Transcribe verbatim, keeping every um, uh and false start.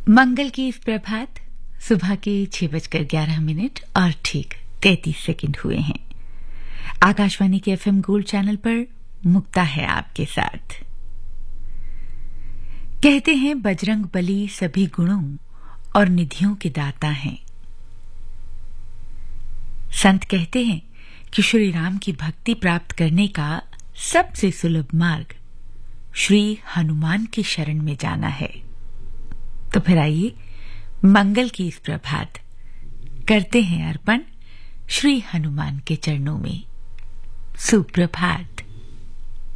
मंगल की इस प्रभात सुबह के छह बजकर ग्यारह मिनट और ठीक तैंतीस सेकंड हुए हैं। आकाशवाणी के एफएम गोल्ड चैनल पर मुक्ता है आपके साथ। कहते हैं बजरंग बली सभी गुणों और निधियों के दाता हैं। संत कहते हैं कि श्री राम की भक्ति प्राप्त करने का सबसे सुलभ मार्ग श्री हनुमान की शरण में जाना है। तो फिर आइए मंगल की इस प्रभात करते हैं अर्पण श्री हनुमान के चरणों में। सुप्रभात।